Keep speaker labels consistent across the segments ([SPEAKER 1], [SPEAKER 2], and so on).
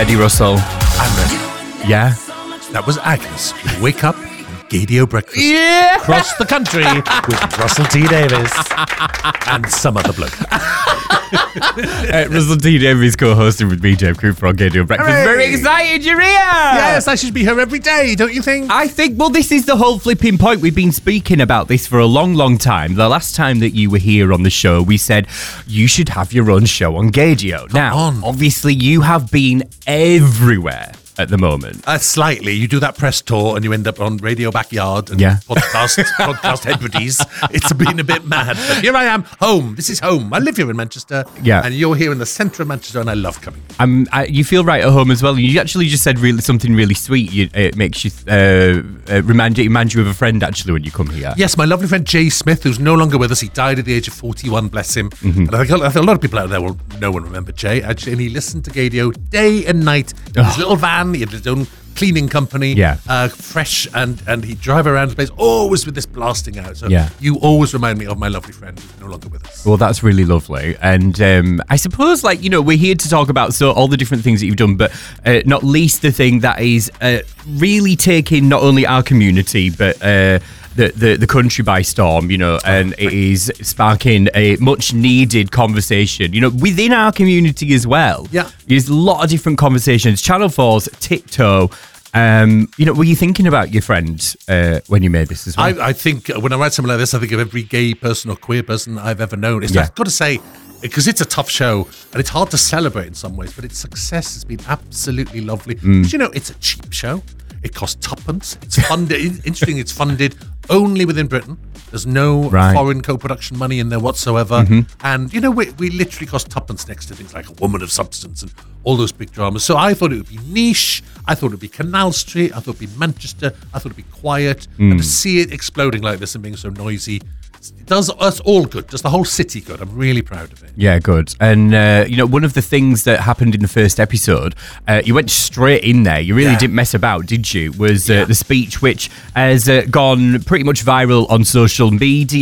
[SPEAKER 1] ready, Russell?
[SPEAKER 2] I'm ready.
[SPEAKER 1] Yeah.
[SPEAKER 2] That was Agnes. Wake up and Gadio breakfast.
[SPEAKER 1] Yeah.
[SPEAKER 2] Across the country with Russell T Davis and some other bloke.
[SPEAKER 1] Russell T Davies co-hosting with me, Dave Cooper, on Gadio Breakfast.
[SPEAKER 2] Hooray.
[SPEAKER 1] Very excited you're here.
[SPEAKER 2] Yes, I should be here every day, don't you think?
[SPEAKER 1] I think, well, this is the whole flipping point. We've been speaking about this for a long, long time. The last time that you were here on the show, we said you should have your own show on Gadio. Now, obviously, you have been everywhere at the moment.
[SPEAKER 2] Slightly. You do that press tour and you end up on Radio Backyard and podcast Hebrides. It's been a bit mad. But here I am, home. This is home. I live here in Manchester.
[SPEAKER 1] Yeah.
[SPEAKER 2] And you're here in the centre of Manchester and I love coming.
[SPEAKER 1] You feel right at home as well. You actually just said something really sweet. It makes you remind you of a friend actually when you come here.
[SPEAKER 2] Yes, my lovely friend Jay Smith, who's no longer with us. He died at the age of 41, bless him.
[SPEAKER 1] Mm-hmm.
[SPEAKER 2] And I think a lot of people out there will know and remember Jay, actually. And he listened to Gadio day and night in his little van. He had his own cleaning company, fresh, and he'd drive around the place, always with this blasting out. So you always remind me of my lovely friend who's no longer with us.
[SPEAKER 1] Well, that's really lovely. And I suppose, we're here to talk about all the different things that you've done, but not least the thing that is really taking not only our community, but the country by storm, and it is sparking a much needed conversation, within our community as well.
[SPEAKER 2] Yeah.
[SPEAKER 1] There's a lot of different conversations. Channel 4's Tiptoe. Were you thinking about your friend when you made this as well?
[SPEAKER 2] I think when I write something like this, I think of every gay person or queer person I've ever known. I've got to say, because it's a tough show and it's hard to celebrate in some ways, but its success has been absolutely lovely. Because, it's a cheap show. It costs tuppence. It's funded. Interesting, it's funded only within Britain. There's no foreign co-production money in there whatsoever. And, we literally cost tuppence next to things like A Woman of Substance and all those big dramas. So I thought it would be niche. I thought it would be Canal Street. I thought it would be Manchester. I thought it would be quiet. And to see it exploding like this and being so noisy, it does us all good. Does the whole city good. I'm really proud of it.
[SPEAKER 1] Yeah, good. And, one of the things that happened in the first episode, you went straight in there. You really didn't mess about, did you? Was the speech, which has gone pretty much viral on social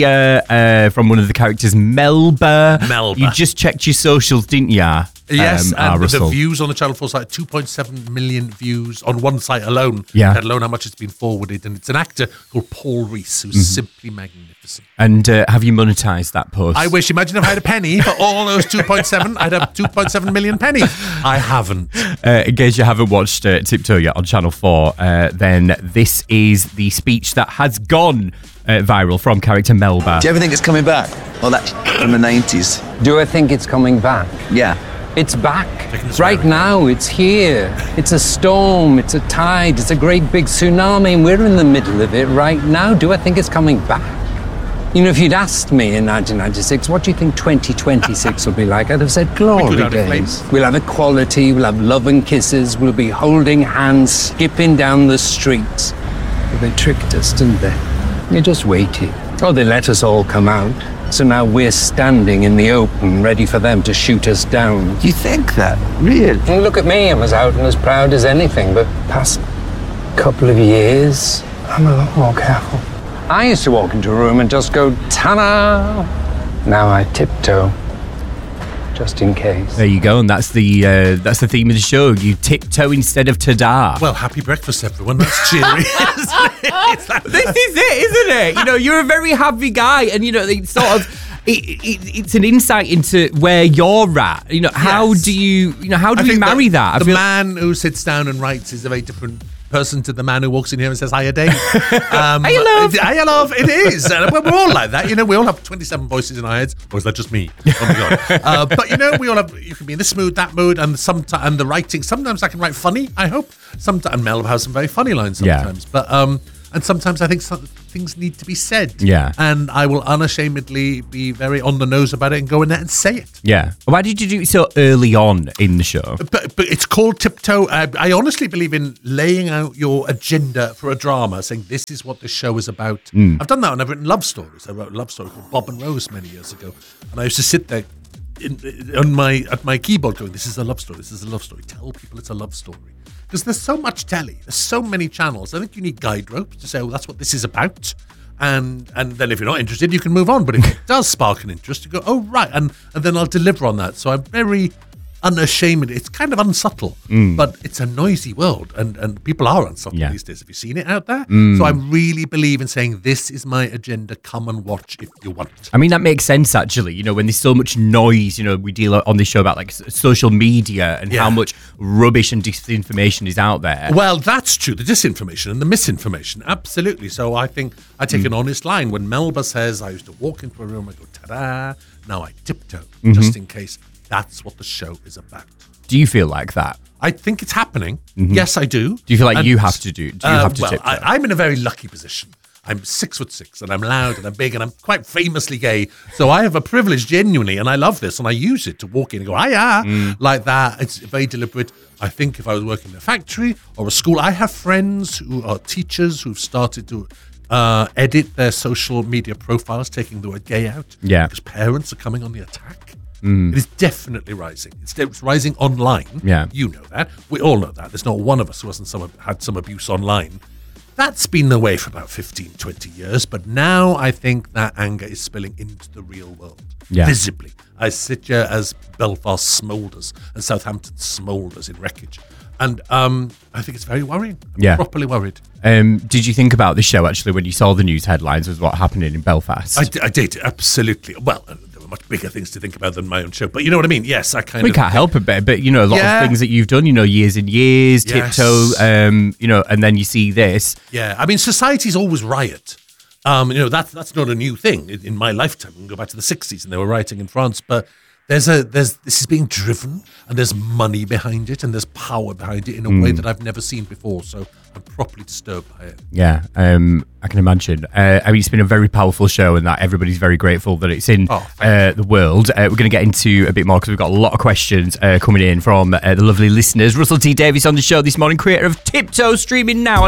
[SPEAKER 1] media from one of the characters, Melba. You just checked your socials, didn't you?
[SPEAKER 2] Yes, and the views on the Channel 4 site, 2.7 million views on one site alone, let alone how much it's been forwarded. And it's an actor called Paul Rees, who's simply magnificent.
[SPEAKER 1] And have you monetised that post?
[SPEAKER 2] I wish. Imagine if I had a penny for all those 2.7, I'd have 2.7 million pennies. I haven't.
[SPEAKER 1] In case you haven't watched Tiptoe yet on Channel 4, then this is the speech that has gone viral from character Melba.
[SPEAKER 3] Do you ever think it's coming back? Well, that's from the 90s.
[SPEAKER 4] Do I think it's coming back?
[SPEAKER 3] Yeah.
[SPEAKER 4] It's back. Right now, it's here. It's a storm, it's a tide, it's a great big tsunami, and we're in the middle of it right now. Do I think it's coming back? If you'd asked me in 1996, what do you think 2026 will be like? I'd have said glory days. We'll have equality, we'll have love and kisses, we'll be holding hands, skipping down the streets. But they tricked us, didn't they? You just waited. Oh, they let us all come out. So now we're standing in the open, ready for them to shoot us down.
[SPEAKER 3] You think that? Really?
[SPEAKER 4] And look at me, I was out and as proud as anything, but past couple of years, I'm a lot more careful. I used to walk into a room and just go, ta-da! Now I tiptoe, just in case.
[SPEAKER 1] There you go, and that's the theme of the show. You tiptoe instead of ta-da.
[SPEAKER 2] Well, happy breakfast, everyone. That's cheery.
[SPEAKER 1] This is it, isn't it? You're a very happy guy, and it's sort of it's an insight into where you're at. How do you how do we marry that?
[SPEAKER 2] The man who sits down and writes is a very different person to the man who walks in here and says, hiya, Dave.
[SPEAKER 1] Hiya, love.
[SPEAKER 2] Hiya, love. It is. We're all like that. We all have 27 voices in our heads. Or is that just me? Oh, my God. But, we all have, you can be in this mood, that mood, and and the writing. Sometimes I can write funny, I hope. Sometimes Mel has some very funny lines sometimes. Yeah. But, and sometimes I think things need to be said.
[SPEAKER 1] Yeah.
[SPEAKER 2] And I will unashamedly be very on the nose about it and go in there and say it.
[SPEAKER 1] Yeah. Why did you do it so early on in the show?
[SPEAKER 2] But it's called Tiptoe. I honestly believe in laying out your agenda for a drama, saying this is what the show is about. I've done that when I've written love stories. I wrote a love story called Bob and Rose many years ago. And I used to sit there at my keyboard going, this is a love story, this is a love story. Tell people it's a love story. Because there's so much telly, there's so many channels. I think you need guide ropes to say, oh, that's what this is about. And then if you're not interested, you can move on. But if it does spark an interest, you go, oh, right. And then I'll deliver on that. So I'm very unashamed. It's kind of unsubtle, but it's a noisy world, and people are unsubtle these days. Have you seen it out there? So I really believe in saying, this is my agenda, come and watch if you want.
[SPEAKER 1] I mean, that makes sense, actually. You know, when there's so much noise, you know, we deal on this show about like social media and how much rubbish and disinformation is out there.
[SPEAKER 2] Well, that's true. The disinformation and the misinformation. Absolutely. So I think I take an honest line. When Melba says, I used to walk into a room, I go, ta-da, now I tiptoe, just in case. That's what the show is about.
[SPEAKER 1] Do you feel like that?
[SPEAKER 2] I think it's happening. Yes, I do.
[SPEAKER 1] Do you feel like you have to do? Do you have to tiptoe?
[SPEAKER 2] I'm in a very lucky position. I'm 6'6", and I'm loud and I'm big and I'm quite famously gay. So I have a privilege, genuinely, and I love this, and I use it to walk in and go, hiya, like that. It's very deliberate. I think if I was working in a factory or a school, I have friends who are teachers who've started to edit their social media profiles, taking the word gay out.
[SPEAKER 1] Yeah.
[SPEAKER 2] Because parents are coming on the attack. It is definitely rising. It's rising online.
[SPEAKER 1] Yeah.
[SPEAKER 2] You know that. We all know that. There's not one of us who hasn't had some abuse online. That's been the way for about 15, 20 years, but now I think that anger is spilling into the real world, visibly. I sit here as Belfast smoulders and Southampton smoulders in wreckage. And I think it's very worrying. I'm properly worried.
[SPEAKER 1] Did you think about the show, actually, when you saw the news headlines was what happened in Belfast?
[SPEAKER 2] I did, absolutely. Well, there were much bigger things to think about than my own show, but you know what I mean? Yes, I kind of...
[SPEAKER 1] We can't help it, but you know, a lot of things that you've done, you know, years and years, tiptoe, you know, and then you see this.
[SPEAKER 2] Yeah, I mean, societies always riot. You know, that's not a new thing. In my lifetime, we can go back to the 60s and they were rioting in France, but this is being driven, and there's money behind it, and there's power behind it in a way that I've never seen before. So I'm properly disturbed by it.
[SPEAKER 1] Yeah, I can imagine. I mean, it's been a very powerful show, and that everybody's very grateful that it's in the world. We're going to get into a bit more because we've got a lot of questions coming in from the lovely listeners. Russell T Davies on the show this morning, creator of Tiptoe, streaming now on